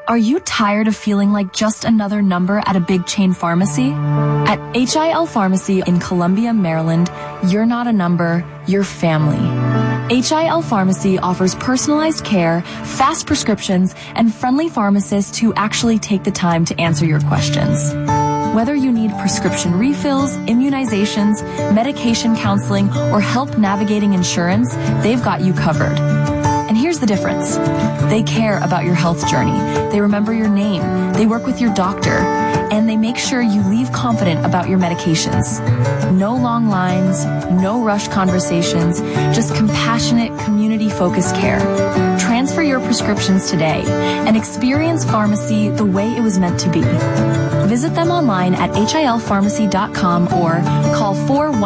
Are you tired of feeling like just another number at a big chain pharmacy? At HIL Pharmacy in Columbia, Maryland, you're not a number, you're family. HIL Pharmacy offers personalized care, fast prescriptions, and friendly pharmacists who actually take the time to answer your questions. Whether you need prescription refills, immunizations, medication counseling, or help navigating insurance, they've got you covered. And here's the difference. They care about your health journey. They remember your name. They work with your doctor. And they make sure you leave confident about your medications. No long lines, no rushed conversations, just compassionate, community-focused care. Transfer your prescriptions today and experience pharmacy the way it was meant to be. Visit them online at hilpharmacy.com or call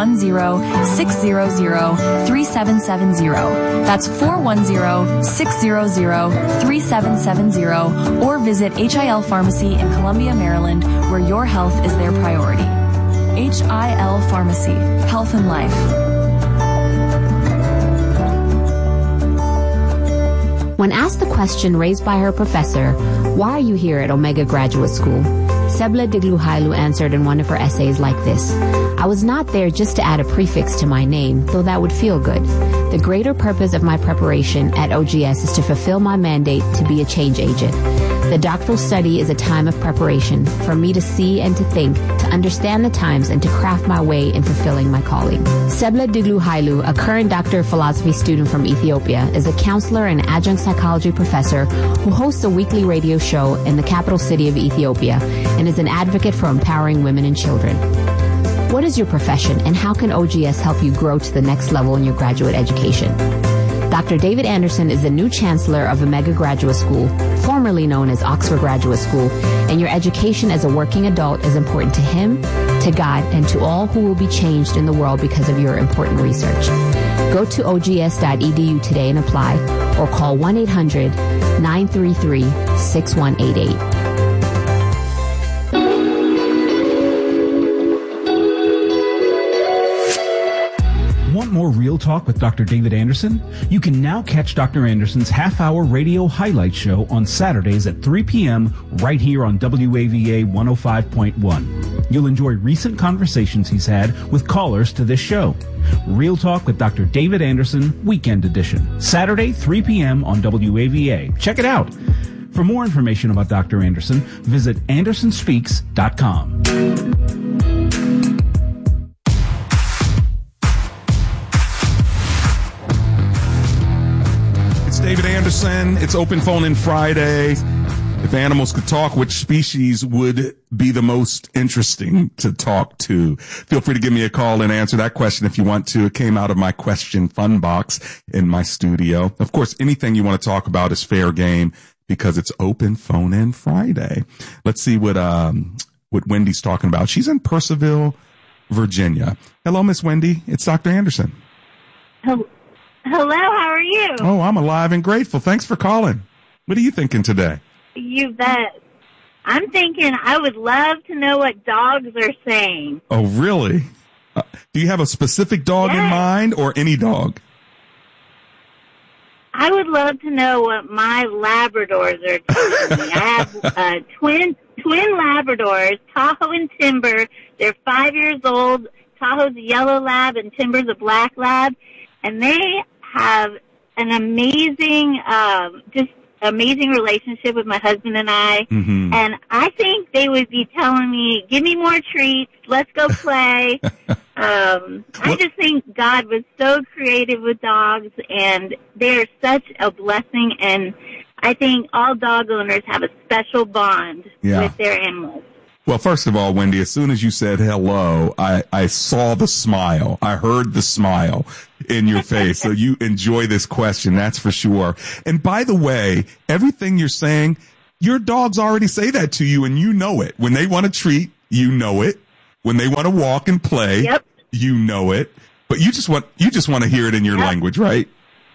410-600-3770. That's 410-600-3770 or visit HIL Pharmacy in Columbia, Maryland, where your health is their priority. HIL Pharmacy, Health and Life. When asked the question raised by her professor, why are you here at Omega Graduate School? Sebla Digluhailu answered in one of her essays like this: I was not there just to add a prefix to my name, though that would feel good. The greater purpose of my preparation at OGS is to fulfill my mandate to be a change agent. The doctoral study is a time of preparation for me to see and to think, to understand the times, and to craft my way in fulfilling my calling. Sebla Digluhailu, a current Doctor of Philosophy student from Ethiopia, is a counselor and adjunct psychology professor who hosts a weekly radio show in the capital city of Ethiopia and is an advocate for empowering women and children. What is your profession, and how can OGS help you grow to the next level in your graduate education? Dr. David Anderson is the new chancellor of Omega Graduate School, formerly known as Oxford Graduate School, and your education as a working adult is important to him, to God, and to all who will be changed in the world because of your important research. Go to ogs.edu today and apply, or call 1-800-933-6188. Want more Real Talk with Dr. David Anderson? You can now catch Dr. Anderson's half-hour radio highlight show on Saturdays at 3 p.m. right here on WAVA 105.1. You'll enjoy recent conversations he's had with callers to this show. Real Talk with Dr. David Anderson, Weekend Edition. Saturday, 3 p.m. on WAVA. Check it out. For more information about Dr. Anderson, visit andersonspeaks.com. David Anderson. It's Open Phone In Friday. If animals could talk, which species would be the most interesting to talk to? Feel free to give me a call and answer that question if you want to. It came out of my question fun box in my studio. Of course, anything you want to talk about is fair game because it's Open Phone In Friday. Let's see what Wendy's talking about. She's in Purcellville, Virginia. Hello, Miss Wendy. It's Dr. Anderson. Hello, how are you? Oh, I'm alive and grateful. Thanks for calling. What are you thinking today? You bet. I'm thinking I would love to know what dogs are saying. Oh, really? Do you have a specific dog in mind or any dog? I would love to know what my Labradors are telling me. I have twin Labradors, Tahoe and Timber. They're 5 years old. Tahoe's a yellow lab and Timber's a black lab. And they have an amazing, amazing relationship with my husband and I. Mm-hmm. And I think they would be telling me, give me more treats, let's go play. I just think God was so creative with dogs, and they're such a blessing. And I think all dog owners have a special bond with their animals. Well, first of all, Wendy, as soon as you said hello, I saw the smile. I heard the smile in your face. So you enjoy this question, that's for sure. And by the way, everything you're saying, your dogs already say that to you, and you know it. When they want a treat, you know it. When they want to walk and play, you know it. But you just want to hear it in your language, right?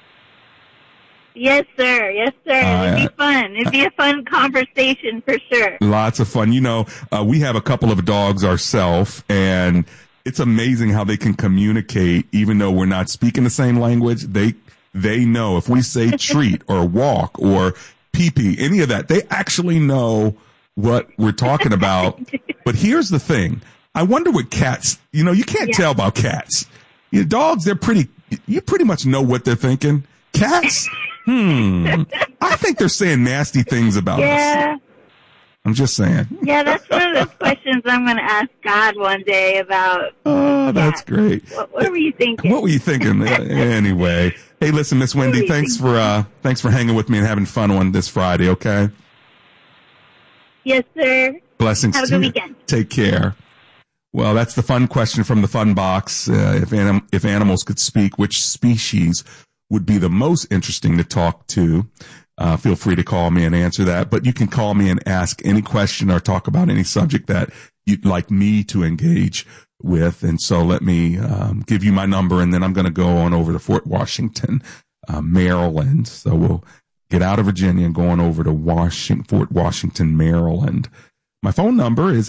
Yes, sir. Yes, sir. It'd be fun. It'd be a fun conversation for sure. Lots of fun. You know, we have a couple of dogs ourselves, and it's amazing how they can communicate even though we're not speaking the same language. They know if we say treat or walk or pee-pee, any of that. They actually know what we're talking about. But here's the thing. I wonder what cats, you can't tell about cats. Dogs, you pretty much know what they're thinking. Cats, I think they're saying nasty things about us. I'm just saying. Yeah, that's one of those questions I'm going to ask God one day about. Oh, that's great. What were you thinking? What were you thinking? Anyway. Hey, listen, Miss Wendy, thanks for hanging with me and having fun on this Friday, okay? Yes, sir. Blessings Have a to good you. weekend. Take care. Well, that's the fun question from the fun box. If animals could speak, which species would be the most interesting to talk to? Feel free to call me and answer that. But you can call me and ask any question or talk about any subject that you'd like me to engage with. And so let me give you my number, and then I'm going to go on over to Fort Washington, Maryland. So we'll get out of Virginia and go on over to Fort Washington, Maryland. My phone number is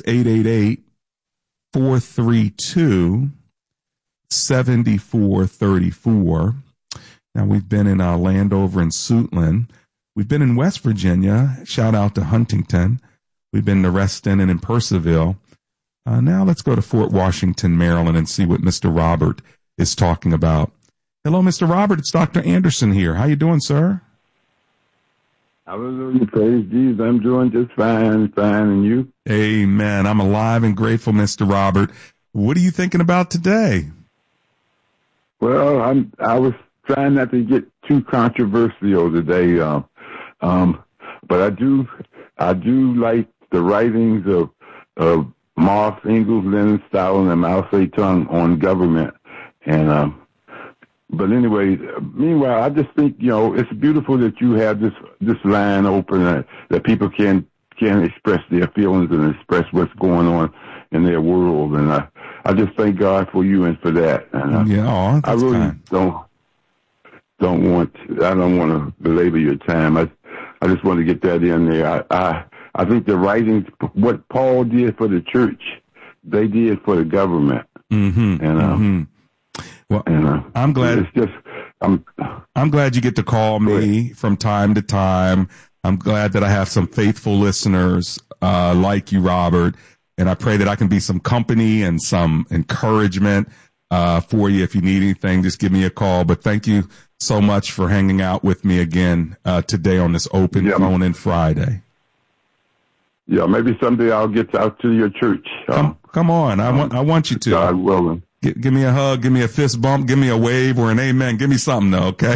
888-432-7434. Now, we've been in Landover and Suitland. We've been in West Virginia. Shout out to Huntington. We've been to Reston and in Purcellville. Now let's go to Fort Washington, Maryland, and see what Mr. Robert is talking about. Hello, Mr. Robert. It's Dr. Anderson here. How you doing, sir? Hallelujah. Praise Jesus. I'm doing just fine. And you? Amen. I'm alive and grateful, Mr. Robert. What are you thinking about today? Well, I was trying not to get too controversial today. But I do like the writings of Martha Ingalls, Leonard Stout, and Mao Zedong on government. And, but anyway, meanwhile, I just think, it's beautiful that you have this line open that people can express their feelings and express what's going on in their world. And I just thank God for you and for that. And I really kind. don't want to belabor your time. I just want to get that in there. I think the writings, what Paul did for the church, they did for the government. Mm-hmm. And well, I'm glad. It's just I'm glad you get to call me from time to time. I'm glad that I have some faithful listeners like you, Robert, and I pray that I can be some company and some encouragement for you. If you need anything, just give me a call. But thank you so much for hanging out with me again today on this open phone in Friday. Yeah, maybe someday I'll get out to your church. Come on, I want you to. God willing. Give me a hug, give me a fist bump, give me a wave or an amen. Give me something, though, okay?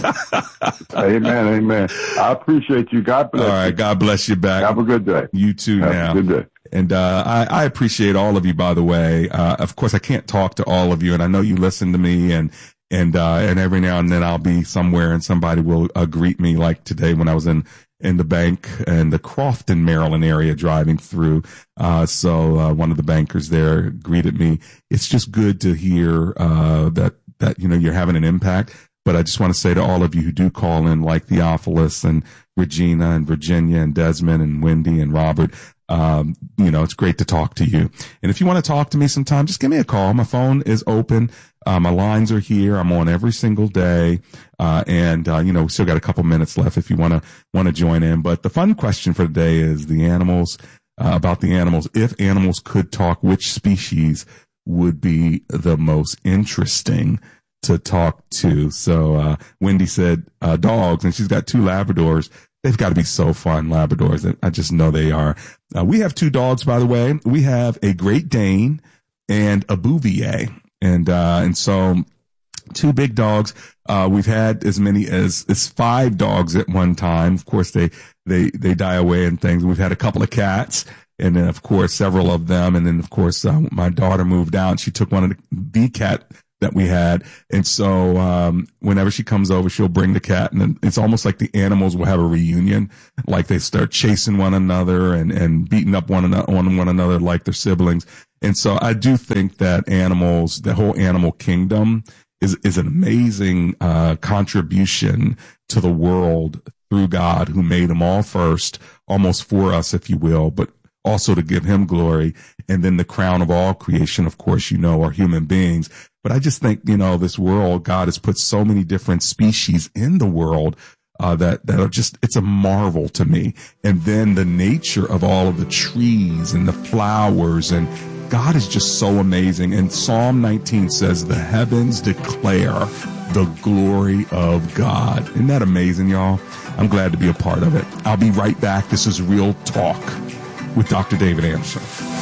Amen. I appreciate you. God bless you. All right, God bless you back. Have a good day. You too now. Have a good day. And I appreciate all of you, by the way. Of course, I can't talk to all of you, and I know you listen to me, and every now and then I'll be somewhere and somebody will greet me, like today when I was in the bank in the Crofton, Maryland area driving through. So one of the bankers there greeted me. It's just good to hear that you're having an impact. But I just want to say to all of you who do call in, like Theophilus and Regina and Virginia and Desmond and Wendy and Robert, it's great to talk to you. And if you want to talk to me sometime, just give me a call. My phone is open. My lines are here. I'm on every single day. We still got a couple minutes left if you want to join in. But the fun question for today is about the animals. If animals could talk, which species would be the most interesting to talk to? So, Wendy said, dogs, and she's got 2 Labradors. They've got to be so fun, Labradors. I just know they are. We have 2 dogs, by the way. We have a Great Dane and a Bouvier. And so 2 big dogs. We've had as many as 5 dogs at one time. Of course, they die away and things. We've had a couple of cats, and then of course several of them. And then of course, my daughter moved out. She took one of the cat that we had. And so, whenever she comes over, she'll bring the cat, and it's almost like the animals will have a reunion. Like they start chasing one another and beating up one another like their siblings. And so I do think that animals, the whole animal kingdom is an amazing, contribution to the world through God, who made them all first, almost for us, if you will, but also to give him glory. And then the crown of all creation, of course, are human beings. But I just think, this world, God has put so many different species in the world, that are just, it's a marvel to me. And then the nature of all of the trees and the flowers, and God is just so amazing. And Psalm 19 says, the heavens declare the glory of God. Isn't that amazing, y'all? I'm glad to be a part of it. I'll be right back. This is Real Talk with Dr. David Anderson.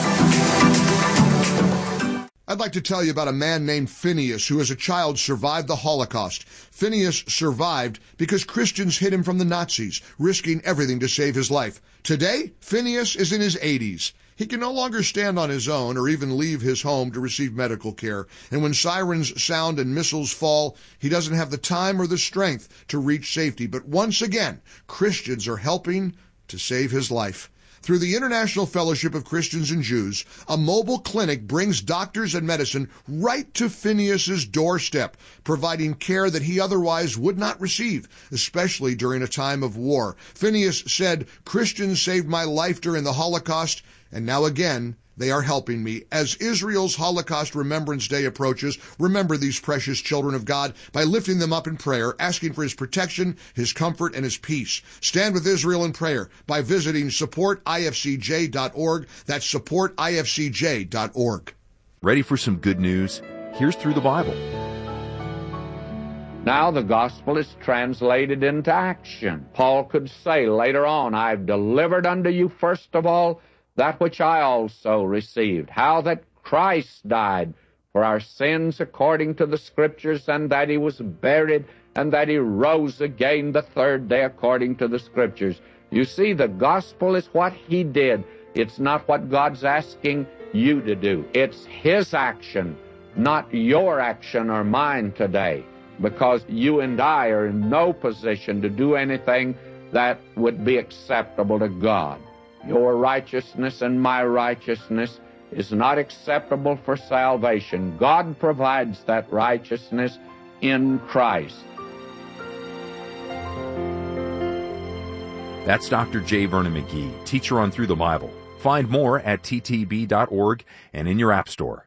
I'd like to tell you about a man named Phineas who as a child survived the Holocaust. Phineas survived because Christians hid him from the Nazis, risking everything to save his life. Today, Phineas is in his 80s. He can no longer stand on his own or even leave his home to receive medical care. And when sirens sound and missiles fall, he doesn't have the time or the strength to reach safety. But once again, Christians are helping to save his life. Through the International Fellowship of Christians and Jews, a mobile clinic brings doctors and medicine right to Phineas's doorstep, providing care that he otherwise would not receive, especially during a time of war. Phineas said, "Christians saved my life during the Holocaust, and now again, they are helping me." As Israel's Holocaust Remembrance Day approaches, remember these precious children of God by lifting them up in prayer, asking for his protection, his comfort, and his peace. Stand with Israel in prayer by visiting supportifcj.org. That's supportifcj.org. Ready for some good news? Here's Through the Bible. Now the gospel is translated into action. Paul could say later on, "I've delivered unto you first of all that which I also received, how that Christ died for our sins according to the Scriptures, and that he was buried, and that he rose again the third day according to the Scriptures." You see, the gospel is what he did. It's not what God's asking you to do. It's his action, not your action or mine today, because you and I are in no position to do anything that would be acceptable to God. Your righteousness and my righteousness is not acceptable for salvation. God provides that righteousness in Christ. That's Dr. J. Vernon McGee, teacher on Through the Bible. Find more at ttb.org and in your app store.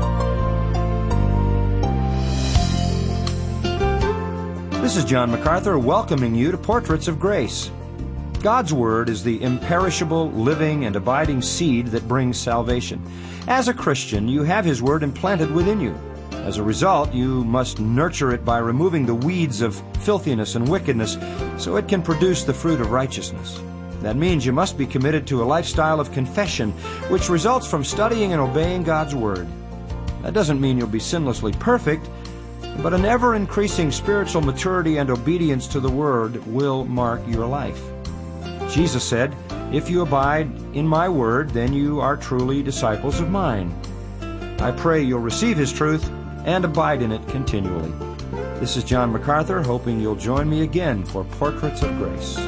This is John MacArthur welcoming you to Portraits of Grace. God's Word is the imperishable, living, and abiding seed that brings salvation. As a Christian, you have His Word implanted within you. As a result, you must nurture it by removing the weeds of filthiness and wickedness so it can produce the fruit of righteousness. That means you must be committed to a lifestyle of confession, which results from studying and obeying God's Word. That doesn't mean you'll be sinlessly perfect, but an ever-increasing spiritual maturity and obedience to the Word will mark your life. Jesus said, "If you abide in my word, then you are truly disciples of mine." I pray you'll receive his truth and abide in it continually. This is John MacArthur, hoping you'll join me again for Portraits of Grace.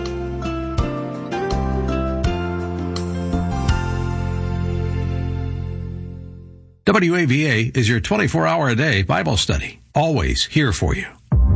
WAVA is your 24-hour-a-day Bible study, always here for you.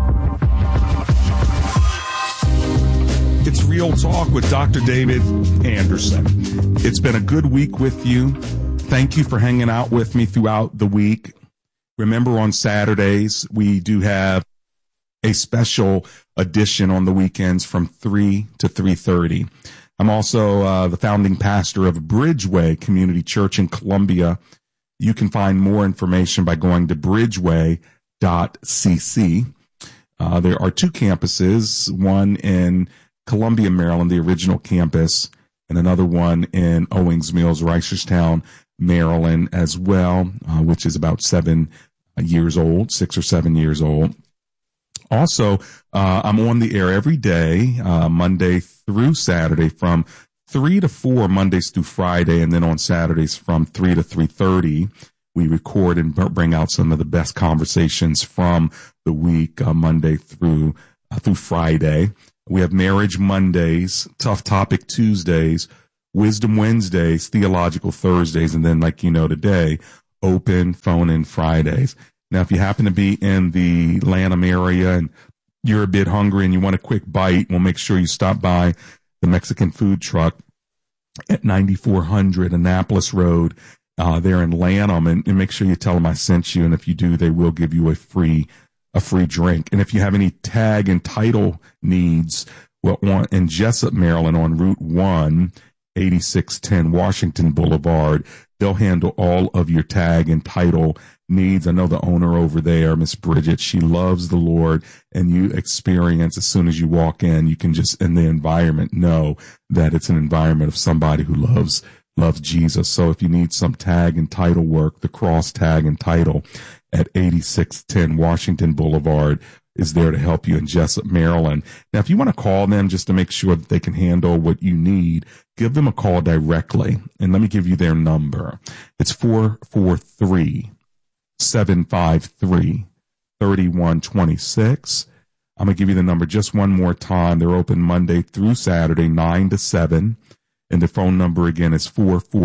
It's Real Talk with Dr. David Anderson. It's been a good week with you. Thank you for hanging out with me throughout the week. Remember, on Saturdays, we do have a special edition on the weekends from 3 to 3:30. I'm also the founding pastor of Bridgeway Community Church in Columbia. You can find more information by going to bridgeway.cc. There are two campuses, one in Columbia, Maryland, the original campus, and another one in Owings Mills, Reisterstown, Maryland as well, which is about 7 years old, 6 or 7 years old. Also, I'm on the air every day, Monday through Saturday from 3 to 4, Mondays through Friday, and then on Saturdays from 3 to 3:30. We record and bring out some of the best conversations from the week, Monday through Friday. We have Marriage Mondays, Tough Topic Tuesdays, Wisdom Wednesdays, Theological Thursdays, and then, like you know today, Open Phone-In Fridays. Now, if you happen to be in the Lanham area and you're a bit hungry and you want a quick bite, we'll make sure you stop by the Mexican food truck at 9400 Annapolis Road there in Lanham, and make sure you tell them I sent you. And if you do, they will give you a free a free drink. And if you have any tag and title needs, well, in Jessup, Maryland, on Route 1, 8610 Washington Boulevard, they'll handle all of your tag and title needs. I know the owner over there, Miss Bridget, she loves the Lord, and you experience as soon as you walk in, you can just in the environment know that it's an environment of somebody who loves Jesus. So if you need some tag and title work, the Cross Tag and Title at 8610 Washington Boulevard is there to help you in Jessup, Maryland. Now, if you want to call them just to make sure that they can handle what you need, give them a call directly. And let me give you their number. It's 443-753-3126. I'm going to give you the number just one more time. They're open Monday through Saturday, 9 to 7. And the phone number again is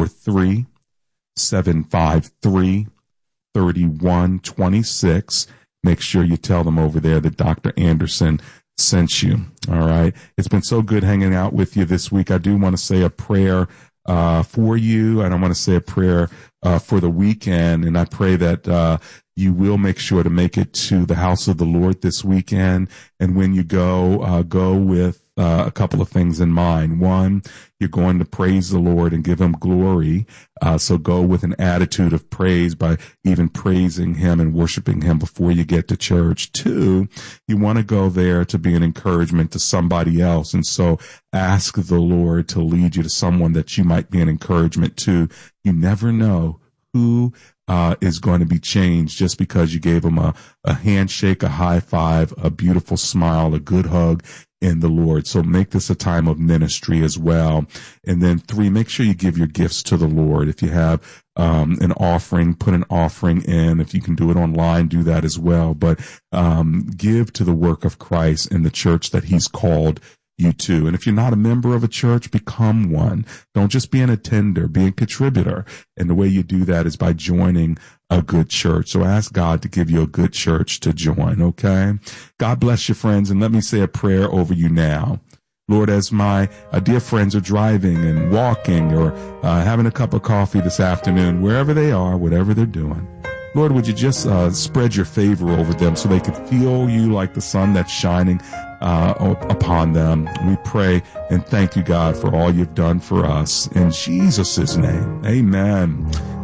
443-753-3126. Make sure you tell them over there that Dr. Anderson sent you. All right. It's been so good hanging out with you this week. I do want to say a prayer for you, and I want to say a prayer for the weekend. And I pray that you will make sure to make it to the house of the Lord this weekend. And when you go, go with a couple of things in mind. One, you're going to praise the Lord and give him glory. So go with an attitude of praise by even praising him and worshiping him before you get to church. Two, you want to go there to be an encouragement to somebody else. And so ask the Lord to lead you to someone that you might be an encouragement to. You never know who is going to be changed just because you gave them a handshake, a high five, a beautiful smile, a good hug in the Lord. So make this a time of ministry as well. And then 3, make sure you give your gifts to the Lord. If you have an offering, put an offering in. If you can do it online, do that as well. But give to the work of Christ in the church that he's called you to. And if you're not a member of a church, become one. Don't just be an attender, be a contributor. And the way you do that is by joining a good church. So ask God to give you a good church to join, okay? God bless you, friends, and let me say a prayer over you now. Lord, as my dear friends are driving and walking or having a cup of coffee this afternoon, wherever they are, whatever they're doing, Lord, would you just spread your favor over them so they could feel you like the sun that's shining upon them. We pray and thank you, God, for all you've done for us. In Jesus' name, amen.